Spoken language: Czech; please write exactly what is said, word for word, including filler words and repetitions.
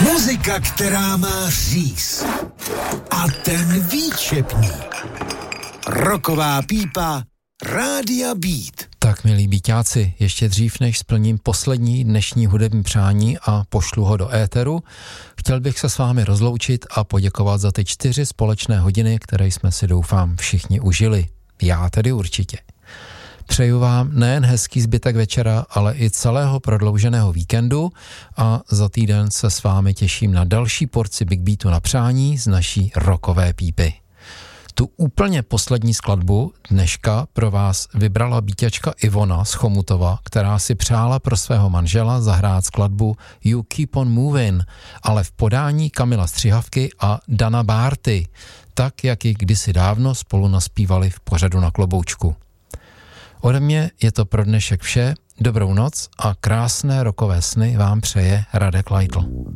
Muzika, která má říz. A ten výčepník. Rocková pípa Rádia Beat. Tak, milí beatáci, ještě dřív, než splním poslední dnešní hudební přání a pošlu ho do éteru, chtěl bych se s vámi rozloučit a poděkovat za ty čtyři společné hodiny, které jsme si, doufám, všichni užili. Já tedy určitě. Přeju vám nejen hezký zbytek večera, ale i celého prodlouženého víkendu a za týden se s vámi těším na další porci Big Beatu na přání z naší rockové pípy. Tu úplně poslední skladbu dneška pro vás vybrala býťačka Ivona z Chomutova, která si přála pro svého manžela zahrát skladbu You Keep on Moving, ale v podání Kamila Střihavky a Dana Bárty, tak jak ji kdysi dávno spolu naspívali v pořadu Na kloboučku. Ode mě je to pro dnešek vše, dobrou noc a krásné rockové sny vám přeje Radek Leitl.